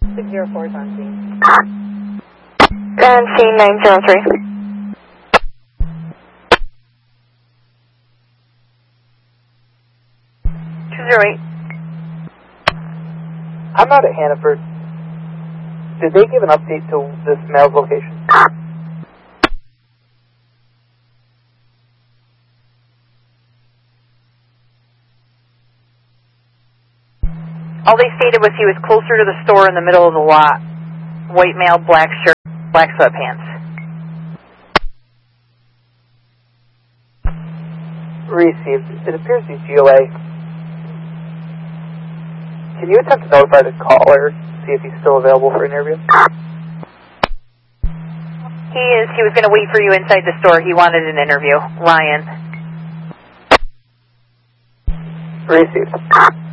604 is on scene. And scene 903. 208. I'm out at Hannaford. Did they give an update to this male's location? All they stated was he was closer to the store in the middle of the lot. White male, black shirt, black sweatpants. Received. It appears he's GOA. Can you attempt to notify the caller, see if he's still available for an interview? He is. He was going to wait for you inside the store. He wanted an interview. Ryan. Received.